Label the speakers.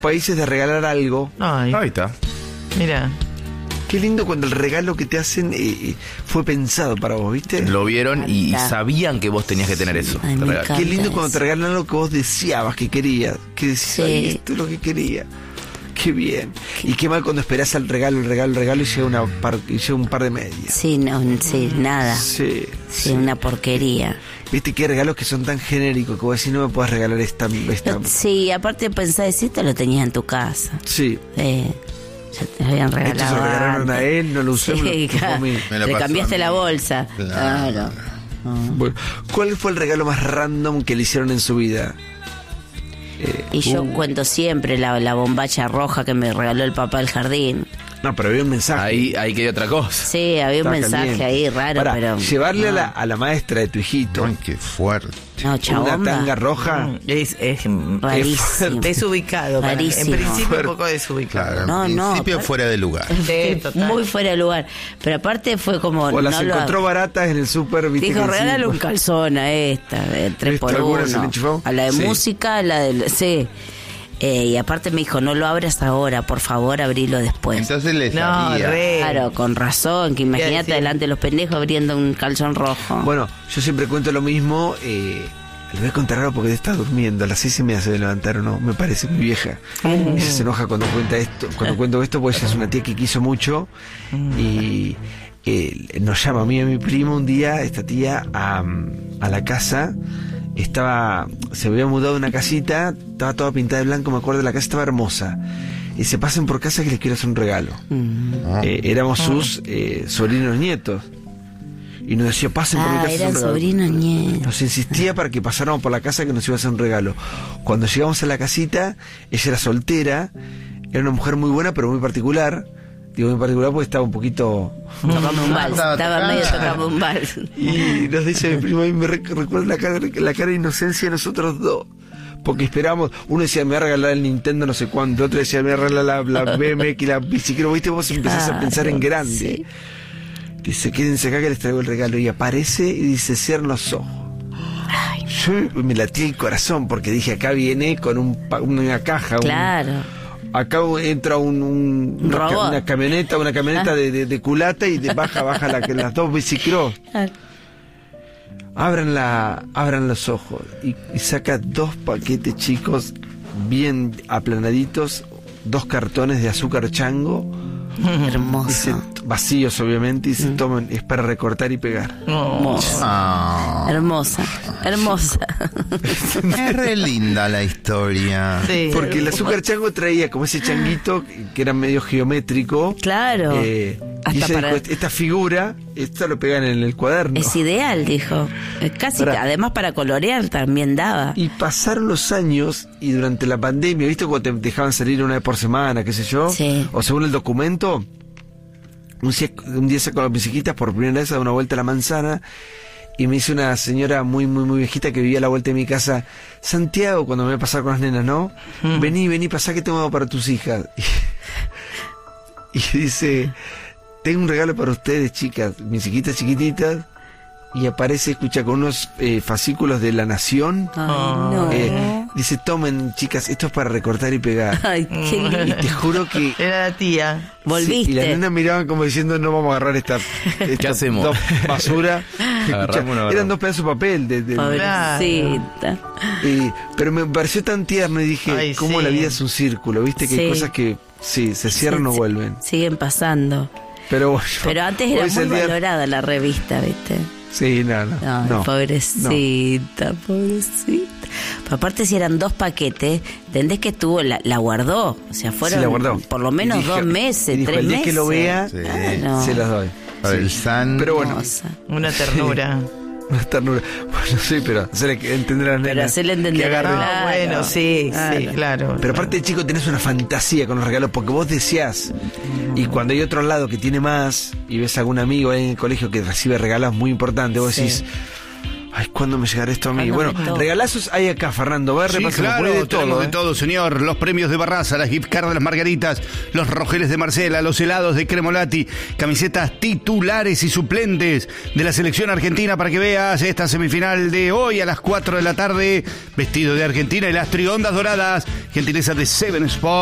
Speaker 1: países de regalar algo.
Speaker 2: Ay,
Speaker 3: Ahí está.
Speaker 2: mira.
Speaker 1: Qué lindo cuando el regalo que te hacen fue pensado para vos, ¿viste?
Speaker 3: Lo vieron y
Speaker 4: Anda.
Speaker 3: sabían que vos tenías que tener eso.
Speaker 4: Ay, me
Speaker 3: Te regalan.
Speaker 4: encanta.
Speaker 1: Qué lindo
Speaker 4: eso.
Speaker 1: cuando te regalan algo que vos deseabas, que querías. Que decís,
Speaker 4: Sí.
Speaker 1: ay, esto es lo que quería. Qué bien. Y qué mal cuando esperás al regalo y llega llega un par de medias.
Speaker 4: Sí, no, sí, nada.
Speaker 1: Sí.
Speaker 4: Sí, una porquería.
Speaker 1: Viste que hay regalos que son tan genéricos que vos decís, no me puedes regalar esta.
Speaker 4: Sí, aparte pensás, si esto lo tenías en tu casa.
Speaker 1: Sí.
Speaker 4: Ya te lo habían
Speaker 1: Esto
Speaker 4: regalado.
Speaker 1: se lo regalaron a
Speaker 4: antes.
Speaker 1: él, no lo usé,
Speaker 4: Sí,
Speaker 1: me lo
Speaker 4: claro.
Speaker 1: comí.
Speaker 3: Me lo
Speaker 4: Le
Speaker 3: pasó
Speaker 4: cambiaste
Speaker 3: a mí.
Speaker 4: la bolsa. Claro.
Speaker 1: Bueno, ¿cuál fue el regalo más random que le hicieron en su vida?
Speaker 4: Y yo cuento siempre la bombacha roja que me regaló el papá del jardín.
Speaker 1: No, pero había un mensaje.
Speaker 3: Ahí quería otra cosa.
Speaker 4: Sí, había un
Speaker 1: Estaba
Speaker 4: mensaje
Speaker 1: caliente.
Speaker 4: ahí raro,
Speaker 1: Pará,
Speaker 4: pero...
Speaker 1: llevarle
Speaker 4: no.
Speaker 1: a la maestra de tu hijito
Speaker 5: Ay, qué fuerte.
Speaker 4: No,
Speaker 1: una
Speaker 4: chabomba.
Speaker 1: tanga roja.
Speaker 2: Es
Speaker 4: Rarísimo.
Speaker 2: desubicado. para mí. En
Speaker 4: Rarísimo.
Speaker 2: principio un poco desubicado.
Speaker 5: Claro,
Speaker 4: No,
Speaker 5: en
Speaker 4: no,
Speaker 5: principio
Speaker 4: pero-
Speaker 5: fuera de lugar.
Speaker 2: Sí, total.
Speaker 4: Muy fuera de lugar. Pero aparte fue como...
Speaker 1: O las
Speaker 4: no lo
Speaker 1: encontró
Speaker 4: hago.
Speaker 1: baratas en el súper, viste.
Speaker 4: Dijo,
Speaker 1: que
Speaker 4: regálale
Speaker 1: sí,
Speaker 4: un calzón a esta, 3x1.
Speaker 1: ¿Alguna se le enchufó?
Speaker 4: A la de
Speaker 1: Sí.
Speaker 4: música, a la de... Sí. Y aparte me dijo, no lo abras ahora, por favor, abrilo después.
Speaker 5: Entonces le
Speaker 2: No,
Speaker 5: sabía.
Speaker 2: re.
Speaker 4: Claro, con razón, que imagínate
Speaker 2: Sí.
Speaker 4: delante de los pendejos abriendo un calzón rojo.
Speaker 1: Bueno, yo siempre cuento lo mismo. Le voy a contar algo porque está durmiendo. A las 6:30 se debe levantar o no. Me parece muy vieja. Ella se enoja cuando cuenta esto. Cuando cuento esto, porque ella es una tía que quiso mucho. Y nos llama a mí y a mi primo un día, esta tía, a la casa. Se había mudado de una casita, estaba toda pintada de blanco, me acuerdo, la casa estaba hermosa. Y se pasen por casa que les quiero hacer un regalo. Éramos sus sobrinos nietos. Y nos decía, pasen por mi casa. a hacer
Speaker 4: era
Speaker 1: un regalo.
Speaker 4: sobrino nieto.
Speaker 1: Nos insistía para que pasáramos por la casa que nos iba a hacer un regalo. Cuando llegamos a la casita, ella era soltera, era una mujer muy buena pero muy particular. Digo muy particular porque estaba un poquito...
Speaker 4: Tocame un vals,
Speaker 5: Estaba
Speaker 4: estaba medio
Speaker 5: tocando.
Speaker 4: tocando un vals.
Speaker 1: Y nos dice mi primo, y me recuerda la cara de inocencia de nosotros dos. Porque esperábamos, uno decía, me va a regalar el Nintendo no sé cuánto, otro decía, me va a regalar la BMX y la bicicleta. ¿Viste? Vos empezás a pensar en grande.
Speaker 4: Sí.
Speaker 1: Dice, quédense acá que les traigo el regalo. Y aparece y dice, cierren los ojos. Yo me latí el corazón porque dije, acá viene con una caja.
Speaker 4: Claro.
Speaker 1: Acá entra una
Speaker 4: robot.
Speaker 1: camioneta de culata y baja las dos bicicross. Abran los ojos y saca 2 paquetes chicos bien aplanaditos, 2 cartones de azúcar chango. Dice,
Speaker 4: Hermoso.
Speaker 1: vacíos obviamente, y se toman, es para recortar y pegar.
Speaker 4: Hermosa.
Speaker 5: Ah,
Speaker 4: Hermosa. Hermosa.
Speaker 5: es re linda la historia.
Speaker 2: Sí.
Speaker 1: Porque el azúcar chango traía como ese changuito que era medio geométrico.
Speaker 4: Claro.
Speaker 1: Y
Speaker 4: Hasta
Speaker 1: ella
Speaker 4: para-
Speaker 1: dijo, esta figura, esto lo pegan en el cuaderno.
Speaker 4: Es ideal, dijo. Casi,
Speaker 1: Pará.
Speaker 4: además para colorear también daba.
Speaker 1: Y pasaron los años y durante la pandemia, ¿viste? Cuando te dejaban salir una vez por semana, qué sé yo.
Speaker 4: Sí.
Speaker 1: O según el documento, un día saco las bicicletas por primera vez a dar una vuelta a la manzana y me dice una señora muy, muy, muy viejita que vivía a la vuelta de mi casa, Santiago, cuando me voy a pasar con las nenas, ¿no? Vení, pasá que tengo algo para tus hijas. Y dice, tengo un regalo para ustedes, chicas, mis hijitas chiquititas. Y aparece, escucha, con unos fascículos de La Nación.
Speaker 4: Ay, no.
Speaker 1: Dice, tomen, chicas, esto es para recortar y pegar.
Speaker 4: Ay, qué
Speaker 1: Y
Speaker 4: lindo.
Speaker 1: te juro que...
Speaker 2: Era la tía.
Speaker 4: Volviste.
Speaker 1: Sí, y las nenas miraban como diciendo, no vamos a agarrar esta
Speaker 3: hacemos?
Speaker 1: 2 basura.
Speaker 3: Agarramos,
Speaker 1: Escucha,
Speaker 3: no agarramos.
Speaker 1: eran 2 pedazos de papel.
Speaker 4: Pobrecita.
Speaker 1: Pero me pareció tan tierno y dije,
Speaker 2: Ay,
Speaker 1: cómo
Speaker 2: sí.
Speaker 1: la vida es un círculo, viste que hay
Speaker 4: Sí.
Speaker 1: cosas que sí, se cierran o vuelven.
Speaker 4: Siguen pasando.
Speaker 1: Pero bueno,
Speaker 4: Pero antes
Speaker 1: hoy
Speaker 4: era
Speaker 1: es
Speaker 4: muy
Speaker 1: el día-
Speaker 4: valorada la revista, ¿viste?
Speaker 1: Sí, no.
Speaker 4: Ay, pobrecita, pobrecita. Pero aparte si eran 2 paquetes, entendés que estuvo, la guardó. O sea, fueron
Speaker 1: Sí, la guardó.
Speaker 4: por lo menos
Speaker 1: Y dijo-
Speaker 4: 2 meses,
Speaker 1: y dijo,
Speaker 4: 3
Speaker 1: el día
Speaker 4: meses.
Speaker 1: que lo vea,
Speaker 5: Sí.
Speaker 4: Claro.
Speaker 1: se las doy.
Speaker 5: Para el san.
Speaker 1: Pero bueno,
Speaker 4: Hermosa.
Speaker 2: Una ternura.
Speaker 1: una ternura. Bueno, sí, pero hacerle entender a las
Speaker 4: Pero
Speaker 1: nenas
Speaker 4: hacerle entender
Speaker 1: que
Speaker 4: a
Speaker 1: agarren.
Speaker 4: la-
Speaker 2: Ah,
Speaker 4: Claro.
Speaker 2: bueno, sí,
Speaker 4: Claro.
Speaker 2: claro.
Speaker 1: Pero aparte de chico tenés una fantasía con los regalos porque vos deseás. Y cuando hay otro al lado que tiene más y ves a algún amigo ahí en el colegio que recibe regalos muy importantes, vos
Speaker 4: Sí.
Speaker 1: decís, Ay, ¿cuándo me llegará esto a mí?
Speaker 4: ¿Cuándo
Speaker 1: Bueno,
Speaker 4: me toca?
Speaker 1: regalazos hay acá, Fernando. Va a
Speaker 6: Sí,
Speaker 1: repasar,
Speaker 6: claro,
Speaker 1: puede de
Speaker 6: tenemos
Speaker 1: todo.
Speaker 6: de todo, señor. Los premios de Barraza, las gift cards de las Margaritas, los rogeles de Marcela, los helados de Cremolati, camisetas titulares y suplentes de la selección argentina para que veas esta semifinal de hoy a las 4 de la tarde. Vestido de Argentina y las triondas doradas. Gentileza de Seven Sports.